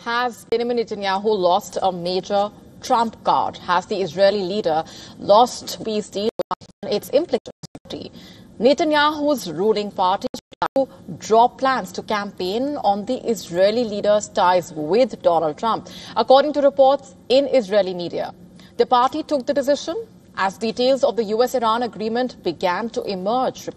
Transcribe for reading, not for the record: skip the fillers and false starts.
Has Benjamin Netanyahu lost a major trump card? Has the Israeli leader lost peace deal and its implications? Netanyahu's ruling party to drop plans to campaign on the Israeli leader's ties with Donald Trump. According to reports in Israeli media, the party took the decision as details of the US-Iran agreement began to emerge.